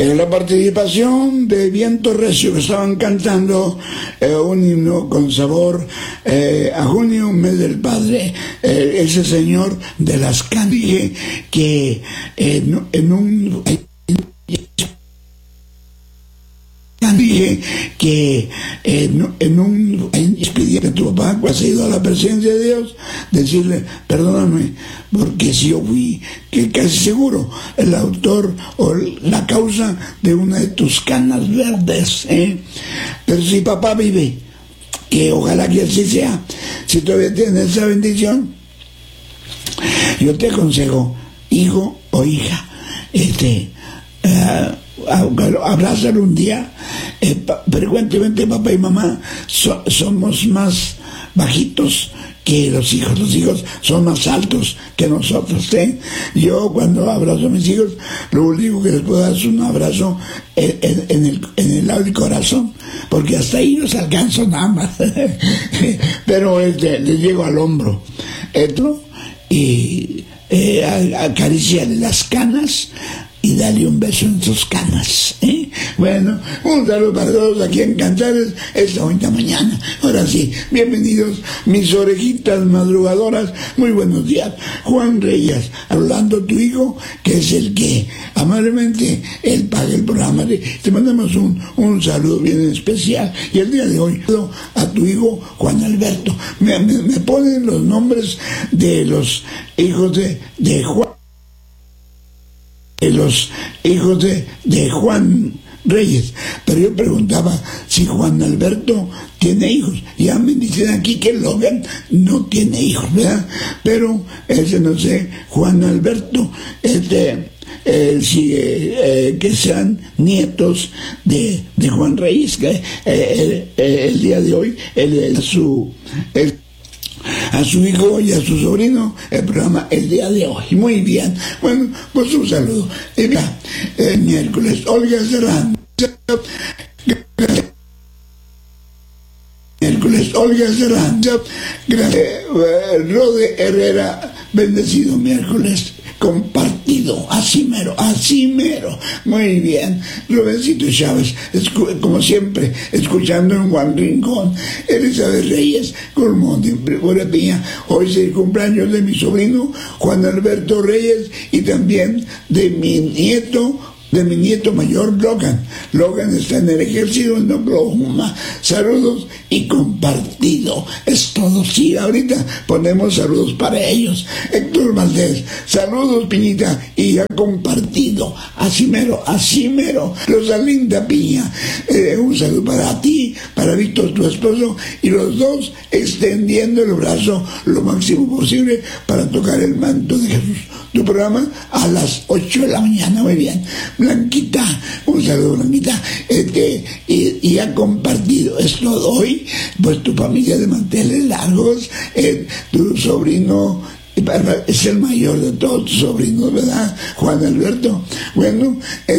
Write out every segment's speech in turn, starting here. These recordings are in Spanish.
Era la participación de Viento Recio, que estaban cantando un himno con sabor a junio, mes del Padre. Ese señor de las canas, dije que en un expediente de tu papá, has ido a la presencia de Dios, decirle, perdóname, porque si yo fui, que casi seguro, el autor o la causa de una de tus canas verdes, pero si papá vive, que ojalá que así sea, si todavía tienes esa bendición, yo te aconsejo, hijo o hija, abrázalo un día. Frecuentemente papá y mamá somos más bajitos que los hijos son más altos que nosotros. Yo cuando abrazo a mis hijos, lo único que les puedo dar es un abrazo en el lado del corazón, porque hasta ahí no se alcanzo nada más. Pero les llego al hombro y acariciarle las canas y dale un beso en sus canas. Bueno, un saludo para todos aquí en Cantares esta bonita mañana. Ahora sí, bienvenidos mis orejitas madrugadoras, muy buenos días. Juan Reyes, hablando tu hijo, que es el que amablemente él paga el programa. Te mandamos un saludo bien especial. Y el día de hoy a tu hijo Juan Alberto. Me ponen los nombres de los hijos de Juan, los hijos de Juan Reyes, pero yo preguntaba si Juan Alberto tiene hijos. Ya me dicen aquí que Logan no tiene hijos, ¿verdad? Pero ese no sé, Juan Alberto, que sean nietos de Juan Reyes, que el día de hoy a su hijo y a su sobrino el programa el día de hoy. Muy bien, bueno, pues un saludo. Miércoles, Olga Serrano. Rode Herrera, bendecido miércoles compartido, así mero, muy bien. Rubensito Chávez, como siempre, escuchando en Juan Rincón. Elizabeth Reyes, Colmón de Piña. Hoy es el cumpleaños de mi sobrino Juan Alberto Reyes y también de mi nieto mayor, Logan. Logan está en el ejército en Oklahoma. Saludos y compartido. Es todo, sí. Ahorita ponemos saludos para ellos. Héctor Valdés, saludos, Piñita, y ya compartido. Así mero. Rosalinda Piña, un saludo para ti, para Víctor, tu esposo, y los dos extendiendo el brazo lo máximo posible para tocar el manto de Jesús. Tu programa a las 8 de la mañana, muy bien. Blanquita, un saludo, Blanquita, y ha compartido esto hoy, pues tu familia de manteles largos, tu sobrino es el mayor de todos tus sobrinos, ¿verdad? Juan Alberto. Bueno,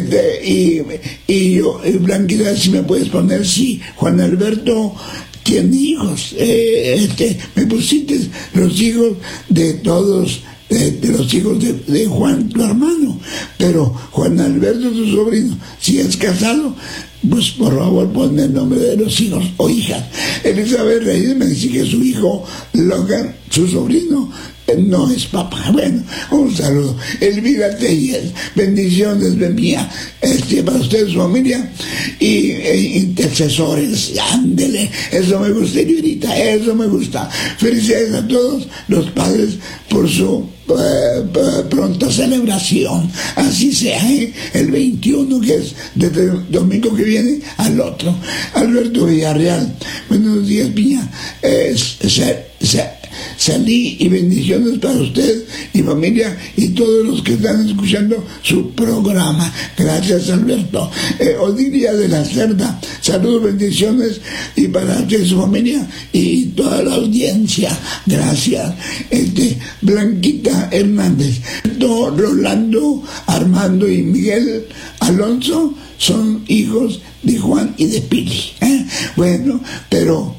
y yo, Blanquita, si me puedes poner, sí, Juan Alberto tiene hijos, me pusiste los hijos de todos, de los hijos de Juan, tu hermano, pero Juan Alberto, tu sobrino, si es casado, pues por favor ponme el nombre de los hijos o hijas. Elizabeth Reyes me dice que su hijo Logan, su sobrino, no es papá. Bueno, un saludo. Elvira Telles, bendiciones de mía, para usted, su familia y intercesores. Ándele, eso me gusta, Elvirita, eso me gusta. Felicidades a todos los padres por su pronta celebración. Así sea, el 21, que es desde el domingo que viene al otro. Alberto Villarreal, buenos días, Piña. Salí y bendiciones para usted y familia y todos los que están escuchando su programa. Gracias, Alberto. Odilia de la Cerda, saludos, bendiciones y para usted y su familia y toda la audiencia. Gracias. Blanquita Hernández, Rolando, Armando y Miguel Alonso son hijos de Juan y de Pili. Bueno, pero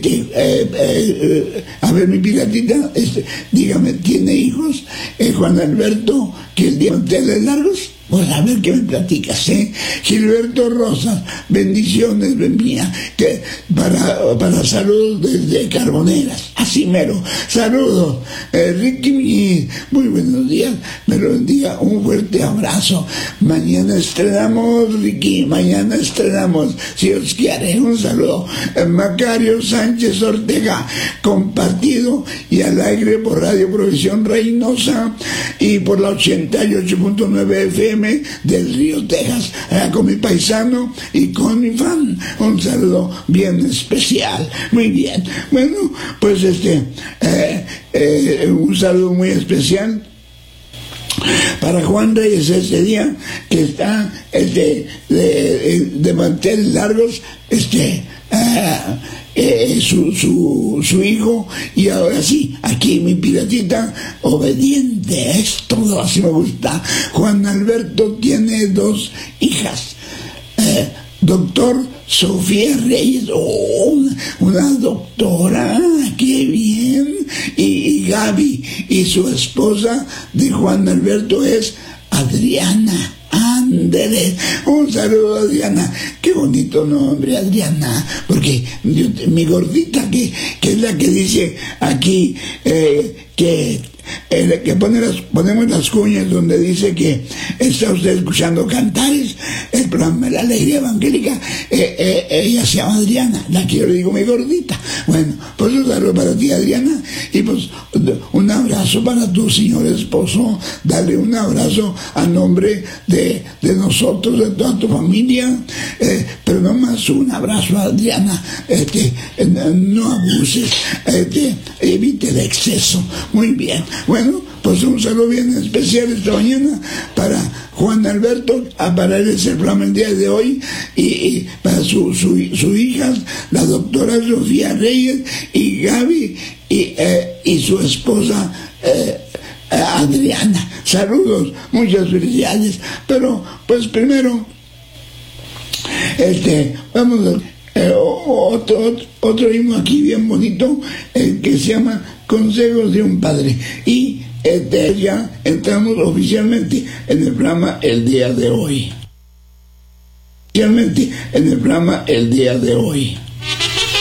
a ver, mi piratita, dígame, ¿tiene hijos Juan Alberto, que el día de manteles largos? pues a ver qué me platicas, ¿eh? Gilberto Rosas, bendiciones, mía, que para saludos desde Carboneras, así mero, saludos, Ricky, muy buenos días, me lo bendiga, un fuerte abrazo, mañana estrenamos, Ricky, mañana estrenamos, si os quiere, un saludo, Macario Sánchez Ortega, compartido y al aire por Radio Provisión Reynosa y por la 88.9 FM del Río, Texas, con mi paisano y con mi fan, un saludo bien especial. Muy bien, bueno, pues un saludo muy especial para Juan Reyes ese día, que está de manteles largos, su hijo, y ahora sí, aquí mi piratita obediente, es todo, así me gusta. Juan Alberto tiene 2 hijas, doctor Sofía Reyes, una doctora, qué bien, y Gaby, y su esposa de Juan Alberto es Adriana. Ándele, un saludo, Adriana, qué bonito nombre, Adriana, porque mi gordita, que es la que dice aquí, que ponemos las cuñas donde dice que está usted escuchando Cantares, el programa de la Alegría Evangélica, ella se llama Adriana, la que yo le digo mi gordita. Bueno, pues un saludo para ti, Adriana, y pues un abrazo para tu señor esposo, dale un abrazo a nombre de nosotros, de toda tu familia, pero no más un abrazo a Adriana, no abuses, evite el exceso. Muy bien, bueno, pues un saludo bien especial esta mañana para Juan Alberto, para él es el programa el día de hoy, y para su hija, la doctora Sofía Reyes, y Gaby, y su esposa Adriana. Saludos, muchas felicidades, pero pues primero vamos a otro himno aquí bien bonito, que se llama Consejos de un Padre, y ya entramos oficialmente en el programa el día de hoy.